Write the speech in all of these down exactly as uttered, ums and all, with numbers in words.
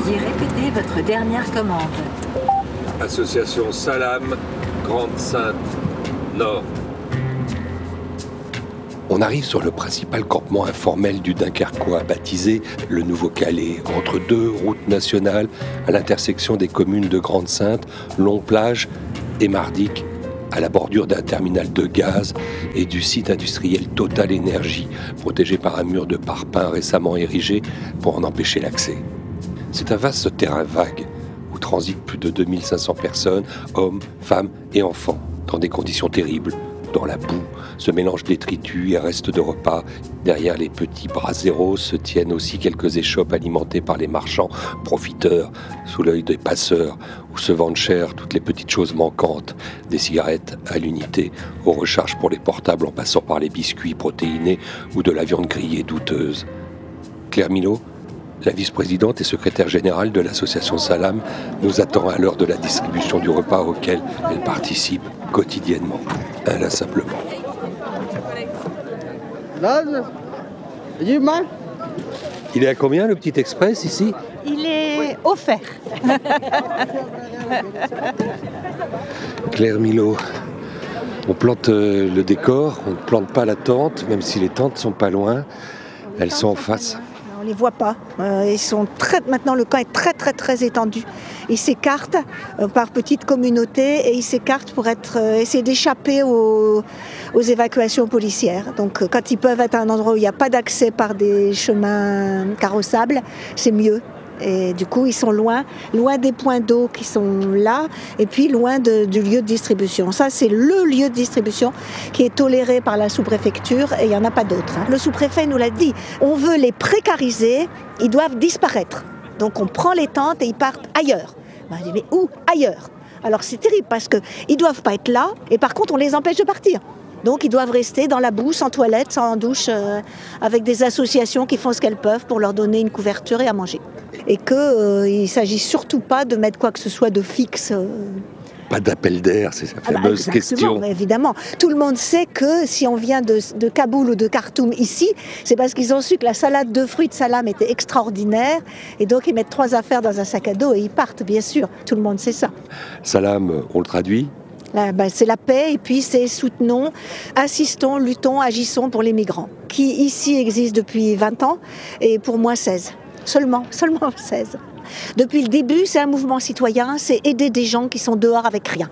Veuillez répéter votre dernière commande. Association Salam, Grande-Sainte, Nord. On arrive sur le principal campement informel du Dunkerquois, baptisé le Nouveau-Calais, entre deux routes nationales à l'intersection des communes de Grande-Sainte, Long-Plage et Mardic, à la bordure d'un terminal de gaz et du site industriel Total Énergie, protégé par un mur de parpaing récemment érigé pour en empêcher l'accès. C'est un vaste terrain vague où transitent plus de deux mille cinq cents personnes, hommes, femmes et enfants, dans des conditions terribles, dans la boue, se mélangent détritus et restes de repas. Derrière les petits braseros se tiennent aussi quelques échoppes alimentées par les marchands profiteurs, sous l'œil des passeurs, où se vendent cher toutes les petites choses manquantes, des cigarettes à l'unité, aux recharges pour les portables en passant par les biscuits protéinés ou de la viande grillée douteuse. Claire Milot, la vice-présidente et secrétaire générale de l'association Salam, nous attend à l'heure de la distribution du repas auquel elle participe quotidiennement, inlassablement. Il est à combien le petit express ici ? Il est offert. Claire Milot, on plante le décor, on ne plante pas la tente, même si les tentes sont pas loin, elles sont en face. On les voit pas. Euh, ils sont très, maintenant, le camp est très très très étendu. Ils s'écartent euh, par petites communautés et ils s'écartent pour être, euh, essayer d'échapper aux, aux évacuations policières. Donc euh, quand ils peuvent être à un endroit où il n'y a pas d'accès par des chemins carrossables, c'est mieux. Et du coup, ils sont loin, loin des points d'eau qui sont là, et puis loin de, du lieu de distribution. Ça, c'est le lieu de distribution qui est toléré par la sous-préfecture, et il n'y en a pas d'autre. Le sous-préfet nous l'a dit, on veut les précariser, ils doivent disparaître. Donc on prend les tentes et ils partent ailleurs. On dit, mais où ? Ailleurs. Alors c'est terrible, parce qu'ils ne doivent pas être là, et par contre, on les empêche de partir. Donc ils doivent rester dans la boue, sans toilette, sans douche, euh, avec des associations qui font ce qu'elles peuvent pour leur donner une couverture et à manger. Et qu'il euh, ne s'agit surtout pas de mettre quoi que ce soit de fixe. Euh... Pas d'appel d'air, c'est sa fameuse ah bah question. Évidemment, tout le monde sait que si on vient de, de Kaboul ou de Khartoum ici, c'est parce qu'ils ont su que la salade de fruits de Salam était extraordinaire. Et donc ils mettent trois affaires dans un sac à dos et ils partent, bien sûr. Tout le monde sait ça. Salam, on le traduit ? Là, ben, c'est la paix et puis c'est soutenons, assistons, luttons, agissons pour les migrants, qui ici existent depuis vingt ans et pour moi seize. Seulement, seulement seize. Depuis le début, c'est un mouvement citoyen, c'est aider des gens qui sont dehors avec rien.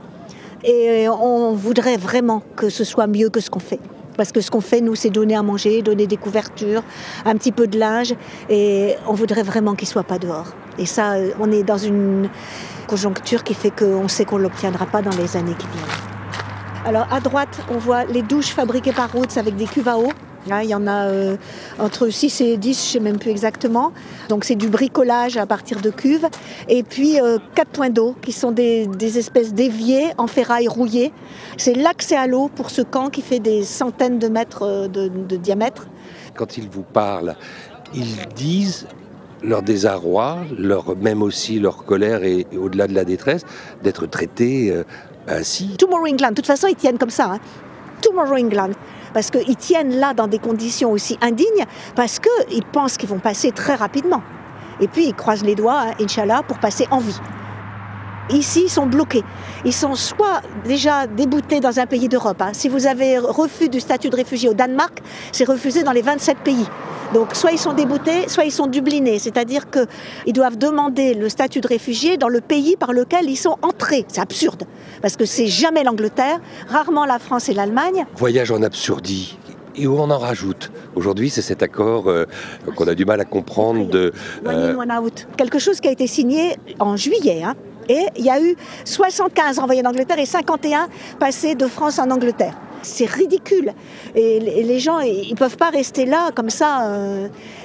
Et on voudrait vraiment que ce soit mieux que ce qu'on fait. Parce que ce qu'on fait, nous, c'est donner à manger, donner des couvertures, un petit peu de linge. Et on voudrait vraiment qu'ils ne soient pas dehors. Et ça, on est dans une conjoncture qui fait qu'on sait qu'on ne l'obtiendra pas dans les années qui viennent. Alors, à droite, on voit les douches fabriquées par Roots avec des cuves à eau. Là, il y en a euh, entre six et dix, je ne sais même plus exactement. Donc c'est du bricolage à partir de cuves. Et puis euh, quatre points d'eau qui sont des, des espèces d'éviers en ferraille rouillée. C'est l'accès à l'eau pour ce camp qui fait des centaines de mètres de, de diamètre. Quand ils vous parlent, ils disent leur désarroi, leur, même aussi leur colère et, et au-delà de la détresse, d'être traités euh, ainsi. Tomorrow England, de toute façon ils tiennent comme ça. Hein. Tomorrow England. Parce qu'ils tiennent là dans des conditions aussi indignes, parce qu'ils pensent qu'ils vont passer très rapidement. Et puis ils croisent les doigts, hein, Inch'Allah, pour passer en vie. Ici, ils sont bloqués. Ils sont soit déjà déboutés dans un pays d'Europe. Hein. Si vous avez refus du statut de réfugié au Danemark, c'est refusé dans les vingt-sept pays. Donc soit ils sont déboutés, soit ils sont dublinés. C'est-à-dire qu'ils doivent demander le statut de réfugié dans le pays par lequel ils sont entrés. C'est absurde, parce que c'est jamais l'Angleterre, rarement la France et l'Allemagne. Voyage en absurdie. Et où on en rajoute. Aujourd'hui, c'est cet accord euh, qu'on a du mal à comprendre de... Euh... One in, one out. Quelque chose qui a été signé en juillet, hein. Et il y a eu soixante-quinze envoyés d'Angleterre et cinquante et un passés de France en Angleterre. C'est ridicule. Et les gens, ils ne peuvent pas rester là comme ça. Euh...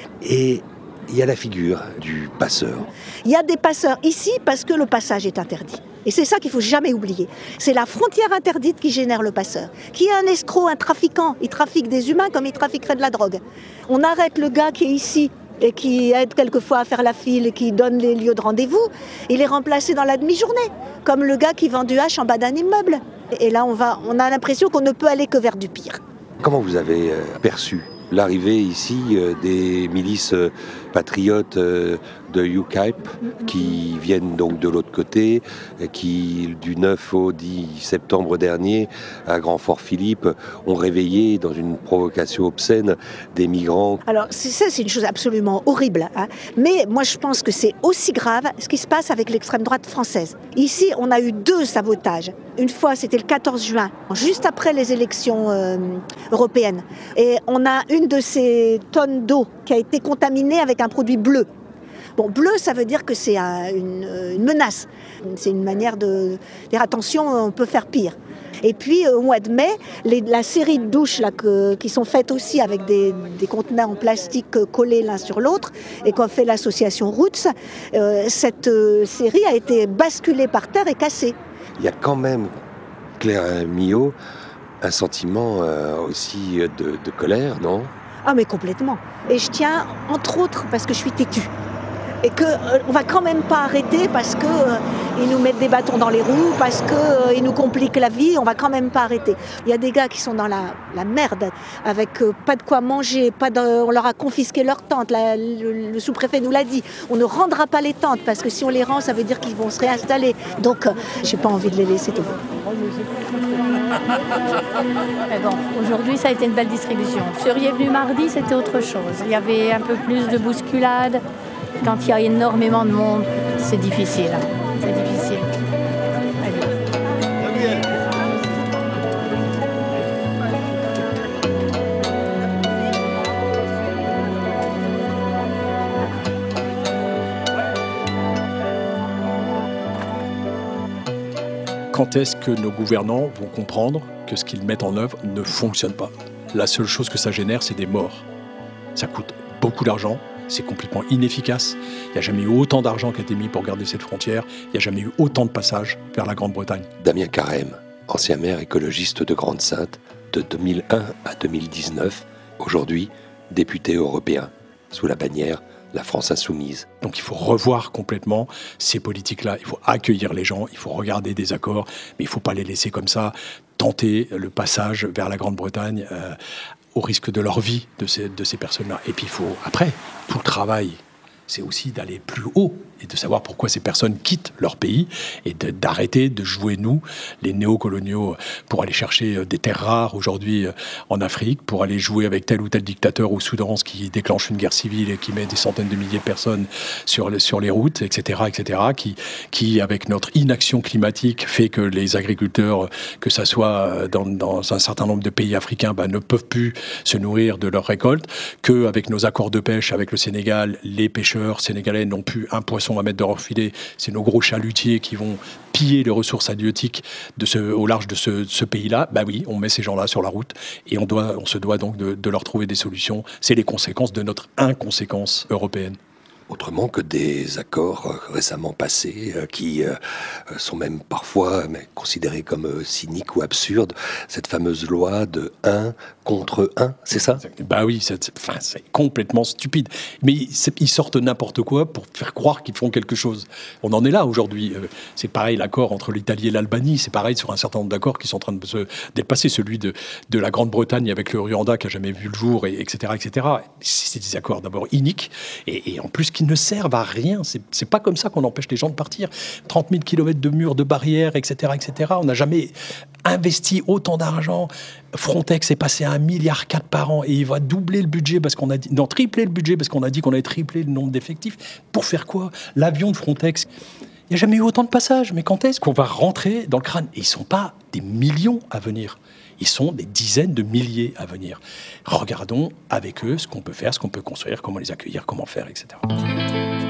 Et il y a la figure du passeur. Il y a des passeurs ici parce que le passage est interdit. Et c'est ça qu'il ne faut jamais oublier. C'est la frontière interdite qui génère le passeur. Qui est un escroc, un trafiquant. Il trafique des humains comme il trafiquerait de la drogue. On arrête le gars qui est ici et qui aide quelquefois à faire la file et qui donne les lieux de rendez-vous, il est remplacé dans la demi-journée, comme le gars qui vend du hache en bas d'un immeuble. Et là, on, va, on a l'impression qu'on ne peut aller que vers du pire. Comment vous avez euh, perçu l'arrivée ici euh, des milices euh, patriotes euh, de U K I P qui viennent donc de l'autre côté, qui du neuf au dix septembre dernier à Grand Fort Philippe ont réveillé dans une provocation obscène des migrants. Alors c'est ça, c'est une chose absolument horrible, hein. Mais moi je pense que c'est aussi grave ce qui se passe avec l'extrême droite française. Ici on a eu deux sabotages. Une fois c'était le quatorze juin, juste après les élections euh, européennes. Et on a une de ces tonnes d'eau qui a été contaminée avec un produit bleu. Bon, bleu, ça veut dire que c'est un, une, une menace. C'est une manière de dire attention, on peut faire pire. Et puis au mois de mai, les, la série de douches là, que, qui sont faites aussi avec des, des contenants en plastique collés l'un sur l'autre et qu'a fait l'association Roots, euh, cette euh, série a été basculée par terre et cassée. Il y a quand même, Claire Millot, un sentiment euh, aussi de, de colère, non ? Ah mais complètement. Et je tiens, entre autres, parce que je suis têtue. Et qu'on euh, ne va quand même pas arrêter parce qu'ils euh, nous mettent des bâtons dans les roues, parce qu'ils euh, nous compliquent la vie, on ne va quand même pas arrêter. Il y a des gars qui sont dans la, la merde, avec euh, pas de quoi manger, pas de, on leur a confisqué leurs tentes, la, le, le sous-préfet nous l'a dit, on ne rendra pas les tentes, parce que si on les rend, ça veut dire qu'ils vont se réinstaller. Donc, euh, je n'ai pas envie de les laisser tomber. Mais bon, aujourd'hui, ça a été une belle distribution. Vous seriez venu mardi, c'était autre chose. Il y avait un peu plus de bousculade. Quand il y a énormément de monde, c'est difficile. C'est difficile. Allez. Quand est-ce que nos gouvernants vont comprendre que ce qu'ils mettent en œuvre ne fonctionne pas ? La seule chose que ça génère, c'est des morts. Ça coûte beaucoup d'argent. C'est complètement inefficace. Il n'y a jamais eu autant d'argent qui a été mis pour garder cette frontière. Il n'y a jamais eu autant de passages vers la Grande-Bretagne. Damien Carême, ancien maire écologiste de Grande-Synthe, de deux mille un à deux mille dix-neuf, aujourd'hui député européen, sous la bannière La France Insoumise. Donc il faut revoir complètement ces politiques-là. Il faut accueillir les gens, il faut regarder des accords, mais il ne faut pas les laisser comme ça, tenter le passage vers la Grande-Bretagne euh, au risque de leur vie, de ces, de ces personnes-là. Et puis il faut, après, tout le travail, c'est aussi d'aller plus haut et de savoir pourquoi ces personnes quittent leur pays et de, d'arrêter de jouer, nous, les néocoloniaux, pour aller chercher des terres rares aujourd'hui en Afrique, pour aller jouer avec tel ou tel dictateur au Soudan, ce qui déclenche une guerre civile et qui met des centaines de milliers de personnes sur, le, sur les routes, et cetera, et cetera, qui, qui, avec notre inaction climatique, fait que les agriculteurs, que ça soit dans, dans un certain nombre de pays africains, ben, ne peuvent plus se nourrir de leurs récoltes, qu'avec nos accords de pêche avec le Sénégal, les pêcheurs sénégalais n'ont plus un poisson à mettre dans leur filet, c'est nos gros chalutiers qui vont piller les ressources halieutiques de ce, au large de ce, de ce pays-là. Bah oui, on met ces gens-là sur la route et on, doit, on se doit donc de, de leur trouver des solutions. C'est les conséquences de notre inconséquence européenne. Autrement que des accords euh, récemment passés euh, qui euh, sont même parfois euh, considérés comme euh, cyniques ou absurdes. Cette fameuse loi de un contre un, c'est ça ? Bah oui, c'est, enfin, c'est complètement stupide. Mais ils sortent n'importe quoi pour faire croire qu'ils font quelque chose. On en est là aujourd'hui. C'est pareil, l'accord entre l'Italie et l'Albanie, c'est pareil sur un certain nombre d'accords qui sont en train de se dépasser. Celui de, de la Grande-Bretagne avec le Rwanda qui n'a jamais vu le jour, et, etc., et cetera. C'est des accords d'abord iniques et, et en plus qui ne servent à rien. C'est, c'est pas comme ça qu'on empêche les gens de partir. trente mille kilomètres de murs, de barrières, et cetera, et cetera. On n'a jamais investi autant d'argent. Frontex est passé à un milliard quatre par an et il va doubler le budget parce qu'on a dit, non, tripler le budget parce qu'on a dit qu'on allait tripler le nombre d'effectifs. Pour faire quoi ? L'avion de Frontex, il n'y a jamais eu autant de passages. Mais quand est-ce qu'on va rentrer dans le crâne ? Et ils ne sont pas des millions à venir. Ils sont des dizaines de milliers à venir. Regardons avec eux ce qu'on peut faire, ce qu'on peut construire, comment les accueillir, comment faire, et cetera.